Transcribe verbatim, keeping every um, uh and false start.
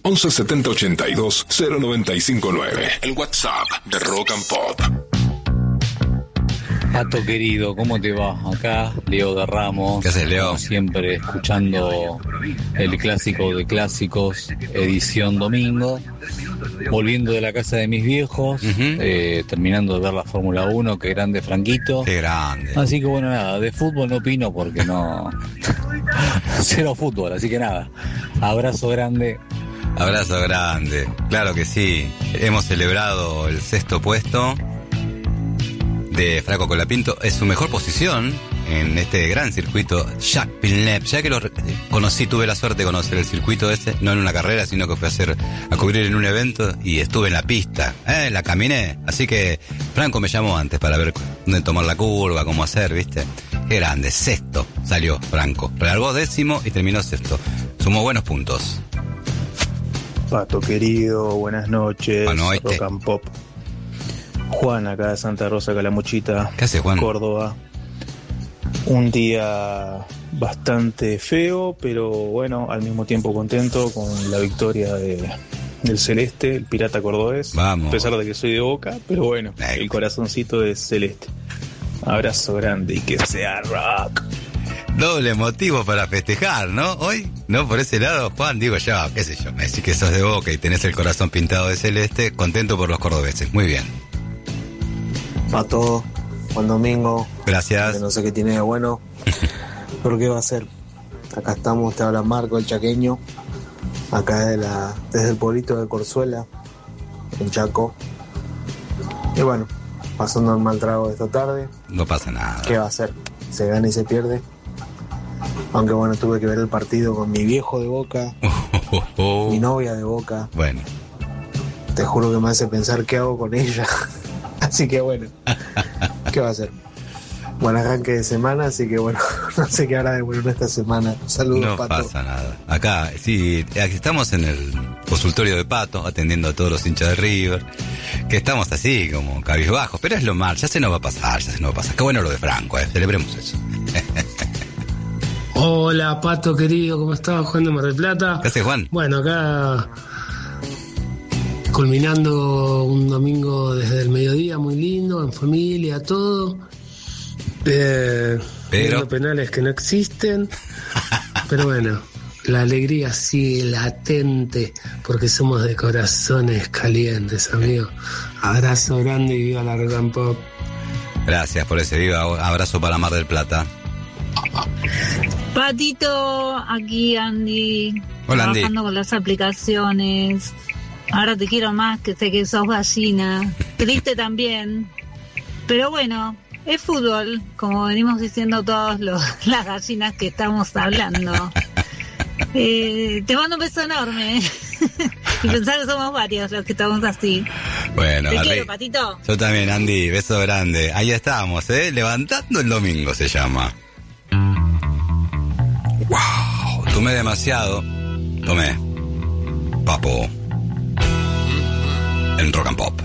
once setenta ochenta y dos cero noventa y cinco nueve. El WhatsApp de Rock and Pop. Pato querido, ¿cómo te va? Acá Leo de Ramos. ¿Qué haces, Leo? Como siempre, escuchando el clásico de clásicos, edición domingo. Volviendo de la casa de mis viejos, uh-huh. eh, terminando de ver la Fórmula uno, qué grande Franquito. Qué grande. Así que bueno, nada, de fútbol no opino porque no... Cero fútbol, así que nada. Abrazo grande. Abrazo grande. Claro que sí. Hemos celebrado el sexto puesto de Franco Colapinto. Es su mejor posición en este gran circuito Jacques Villeneuve. Ya que lo conocí, tuve la suerte de conocer el circuito ese, no en una carrera, sino que fui a hacer a cubrir en un evento y estuve en la pista, eh, la caminé. Así que Franco me llamó antes para ver dónde tomar la curva, cómo hacer, ¿viste? Qué grande, sexto salió Franco. Relargó décimo y terminó sexto. Sumó buenos puntos. Pato querido, buenas noches. Bueno, Rock and Pop. Juan, acá de Santa Rosa, Calamuchita. ¿Qué hace, Juan? Córdoba. Un día bastante feo, pero bueno, al mismo tiempo contento con la victoria de, del Celeste, el Pirata Cordobés. Vamos. A pesar de que soy de Boca, pero bueno, Ay. el corazoncito es celeste. Abrazo grande y que sea rock. Doble motivo para festejar, ¿no? Hoy, ¿no? Por ese lado, Juan, digo yo, qué sé yo, me decís que sos de Boca y tenés el corazón pintado de celeste, contento por los cordobeses. Muy bien. Pato, buen domingo. Gracias. No sé qué tiene de bueno, pero qué va a ser. Acá estamos, te habla Marco, el chaqueño, acá de la, desde el pueblito de Corzuela, en Chaco. Y bueno, pasando un mal trago esta tarde. No pasa nada. ¿Qué va a ser? Se gana y se pierde. Aunque bueno, tuve que ver el partido con mi viejo de Boca, oh, oh, oh. mi novia de Boca. Bueno. Te juro que me hace pensar qué hago con ella. Así que bueno, ¿qué va a hacer? Buen arranque de semana, así que bueno, no sé qué hará de bueno esta semana. Saludos, no Pato. No pasa nada. Acá, sí, aquí estamos en el consultorio de Pato, atendiendo a todos los hinchas de River, que estamos así, como cabizbajos, pero es lo mal, ya se nos va a pasar, ya se nos va a pasar. Qué bueno lo de Franco, eh, celebremos eso. Hola, Pato querido, ¿cómo estás? Juan de Mar del Plata. ¿Qué haces, Juan? Bueno, acá culminando un domingo desde el mediodía, muy lindo, en familia, todo. Eh, pero penales que no existen. Pero bueno, la alegría sigue latente porque somos de corazones calientes, amigo. Abrazo grande y viva la Rock and Pop. Gracias por ese viva abrazo para Mar del Plata. Patito, aquí Andy. Hola, Andy. Trabajando con las aplicaciones. Ahora te quiero más, que sé que sos gallina. Triste también. Pero bueno, es fútbol, como venimos diciendo todas las gallinas que estamos hablando. Eh, te mando un beso enorme. Y pensar que somos varios los que estamos así. Bueno, te arri- quiero, Patito. Yo también, Andy, beso grande. Ahí estamos, ¿eh? Levantando el domingo se llama. Wow, tomé demasiado. Tomé. Papo. En Rock and Pop.